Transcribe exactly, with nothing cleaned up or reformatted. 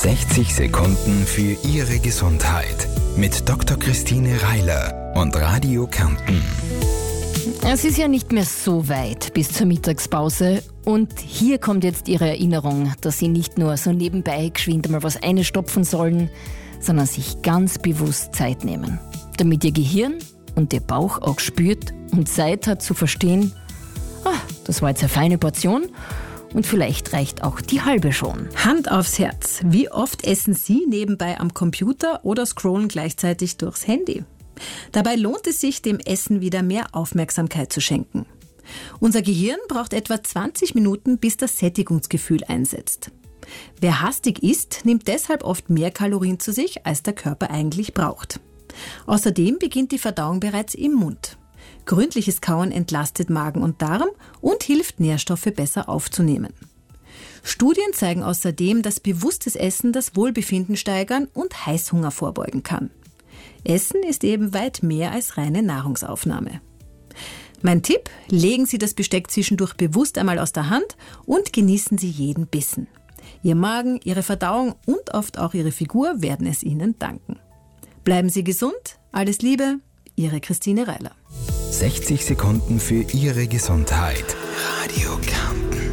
sechzig Sekunden für Ihre Gesundheit mit Doktor Christine Reiler und Radio Kärnten. Es ist ja nicht mehr so weit bis zur Mittagspause und hier kommt jetzt Ihre Erinnerung, dass Sie nicht nur so nebenbei geschwind mal was einstopfen sollen, sondern sich ganz bewusst Zeit nehmen, damit Ihr Gehirn und Ihr Bauch auch spürt und Zeit hat zu verstehen, ah, das war jetzt eine feine Portion und vielleicht reicht auch die halbe schon. Hand aufs Herz, wie oft essen Sie nebenbei am Computer oder scrollen gleichzeitig durchs Handy? Dabei lohnt es sich, dem Essen wieder mehr Aufmerksamkeit zu schenken. Unser Gehirn braucht etwa zwanzig Minuten, bis das Sättigungsgefühl einsetzt. Wer hastig isst, nimmt deshalb oft mehr Kalorien zu sich, als der Körper eigentlich braucht. Außerdem beginnt die Verdauung bereits im Mund. Gründliches Kauen entlastet Magen und Darm und hilft, Nährstoffe besser aufzunehmen. Studien zeigen außerdem, dass bewusstes Essen das Wohlbefinden steigern und Heißhunger vorbeugen kann. Essen ist eben weit mehr als reine Nahrungsaufnahme. Mein Tipp: Legen Sie das Besteck zwischendurch bewusst einmal aus der Hand und genießen Sie jeden Bissen. Ihr Magen, Ihre Verdauung und oft auch Ihre Figur werden es Ihnen danken. Bleiben Sie gesund, alles Liebe, Ihre Christine Reiler. sechzig Sekunden für Ihre Gesundheit. Radio Kärnten.